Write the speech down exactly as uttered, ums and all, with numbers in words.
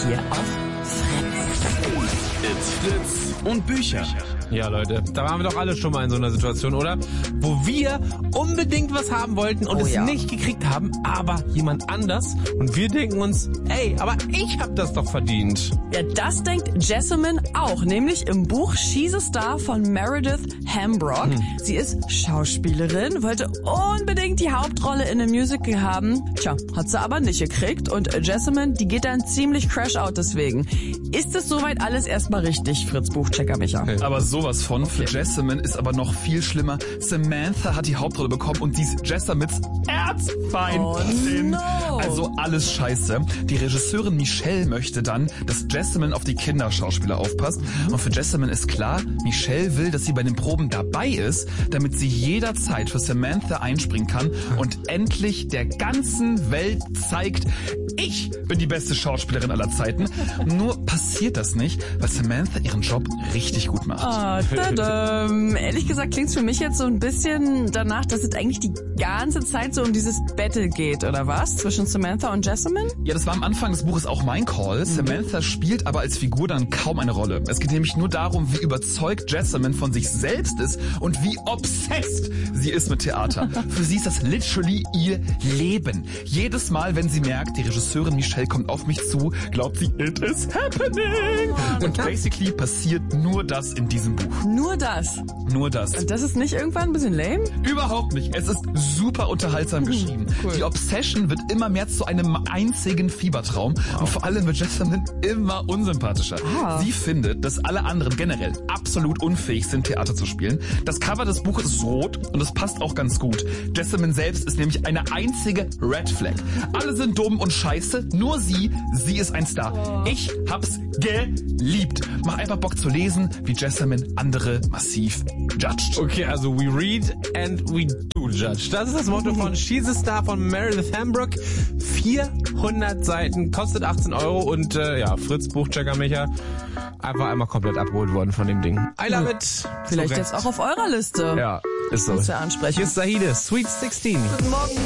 hier auf Fritz. It's Fritz und Bücher. Ja, Leute, da waren wir doch alle schon mal in so einer Situation, oder? Wo wir unbedingt was haben wollten und Oh es ja. nicht gekriegt haben, aber jemand anders. Und wir denken uns, ey, aber ich hab das doch verdient. Ja, das denkt Jessamine auch, nämlich im Buch She's a Star von Meredith Hambrock. Hm. Sie ist Schauspielerin, wollte unbedingt die Hauptrolle in einem Musical haben. Tja, hat sie aber nicht gekriegt und Jessamine, die geht dann ziemlich crash out deswegen. Ist es soweit alles erstmal richtig, Fritz Buchchecker Micha? Hey. Aber sowas von. Für Jessamine ist aber noch viel schlimmer. Samantha hat die Hauptrolle bekommen und die ist Jessamines Erzfeindin. Oh no. Also alles scheiße. Die Regisseurin Michelle möchte dann, dass Jessamine auf die Kinderschauspieler aufpasst. Und für Jessamine ist klar, Michelle will, dass sie bei den Proben dabei ist, damit sie jederzeit für Samantha einspringen kann und endlich der ganzen Welt zeigt, ich bin die beste Schauspielerin aller Zeiten. Nur passiert das nicht, weil Samantha ihren Job richtig gut macht. Ah, tadam. Ehrlich gesagt klingt's für mich jetzt so ein bisschen danach, dass es eigentlich die ganze Zeit so um dieses Battle geht, oder was? Zwischen Samantha und Jessamine? Ja, das war am Anfang des Buches auch mein Call. Samantha spielt aber als Figur dann kaum eine Rolle. Es geht nämlich nur darum, wie überzeugt Jessamine von sich selbst ist und wie obsessed sie ist mit Theater. Für sie ist das literally ihr Leben. Jedes Mal, wenn sie merkt, die Regisseurin Michelle kommt auf mich zu, glaubt sie, it is happening. Und basically passiert nur das in diesem Buch. Nur das. Nur das. Und das ist nicht irgendwann ein bisschen lame? Überhaupt nicht. Es ist super unterhaltsam geschrieben. Cool. Die Obsession wird immer mehr zu einem einzigen Fiebertraum. Wow. Und vor allem wird Jessamine immer unsympathischer. Ah. Sie findet, dass alle anderen generell absolut unfähig sind, Theater zu spielen. Das Cover des Buches ist rot und es passt auch ganz gut. Jessamine selbst ist nämlich eine einzige Red Flag. Alle sind dumm und scheiße, nur sie, sie ist ein Star. Ich hab's geliebt. Mach einfach Bock zu lesen, wie Jessamine andere massiv judged. Okay, also we read and we do judge. Das ist das Motto von She's a Star von Meredith Hambrock. vierhundert Seiten, kostet achtzehn Euro und äh, ja, Fritz Buchchecker Micha einfach einmal komplett abgeholt worden von dem Ding. I love it. Vielleicht so jetzt auch auf eurer Liste. Ja, ist so. Muss ja ansprechen. Hier ist Sahide, Sweet sixteen. Guten Morgen.